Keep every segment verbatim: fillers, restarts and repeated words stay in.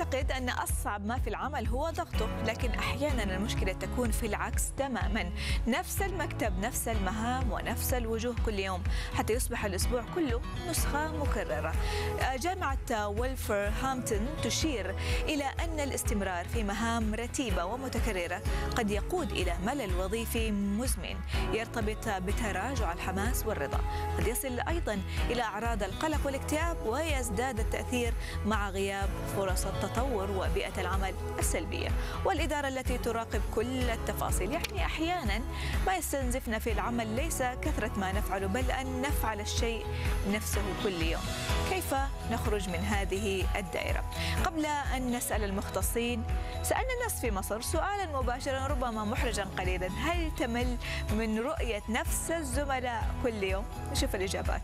نعتقد أن أصعب ما في العمل هو ضغطه، لكن أحيانا المشكلة تكون في العكس تماما. نفس المكتب، نفس المهام ونفس الوجوه كل يوم حتى يصبح الأسبوع كله نسخة مكررة. جامعة وولفرهامبتون تشير إلى أن الاستمرار في مهام رتيبة ومتكررة قد يقود إلى ملل وظيفي مزمن يرتبط بتراجع الحماس والرضا، قد يصل أيضا إلى أعراض القلق والاكتئاب، ويزداد التأثير مع غياب فرص التطور وبيئة العمل السلبية. والإدارة التي تراقب كل التفاصيل، يعني أحيانا ما يستنزفنا في العمل ليس كثرة ما نفعله، بل أن نفعل الشيء نفسه كل يوم. كيف نخرج من هذه الدائرة؟ قبل أن نسأل المختصين، سألنا الناس في مصر سؤالا مباشرا ربما محرجا قليلا: هل تمل من رؤية نفس الزملاء كل يوم؟ نشوف الإجابات.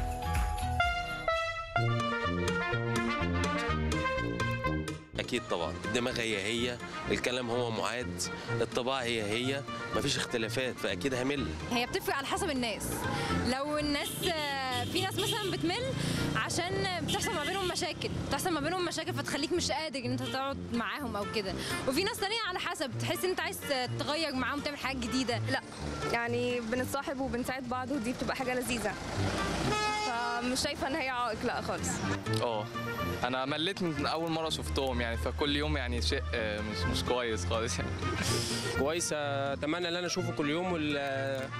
أكيد طبعا، الدماغ هي هي، الكلام هو معاد، الطباع هي هي، مفيش اختلافات، فأكيد همل. هي بتفرق على حسب الناس. لو الناس في ناس مثلا بتمل عشان بتحصل ما بينهم مشاكل، بتحصل ما بينهم مشاكل فتخليك مش قادر ان انت تقعد معاهم او كده. وفي ناس تانية على حسب، تحس ان انت عايز تغير معاهم، تعمل حاجات جديدة. لا يعني بنتصاحب وبنساعد بعض، ودي بتبقى حاجة لذيذة، فمش شايفة ان هي عائق لا خالص. اه انا مليت من اول مره شفتهم يعني، فكل يوم يعني شيء مش مش كويس خالص يعني. كويس، اتمنى ان انا اشوفه كل يوم وال